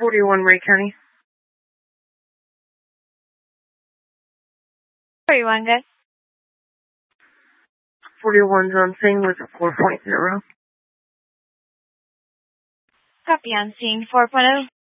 41 Ray County. 41, good. 41's on scene with a 4.0. Copy on scene 4.0.